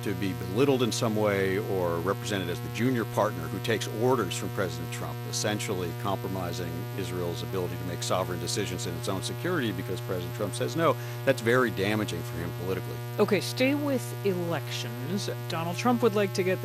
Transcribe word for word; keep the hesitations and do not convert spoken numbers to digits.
to be belittled in some way or represented as the junior partner who takes orders from President Trump, essentially compromising Israel's ability to make sovereign decisions in its own security because President Trump says no, that's very damaging for him politically. Okay, stay with elections. Donald Trump would like to get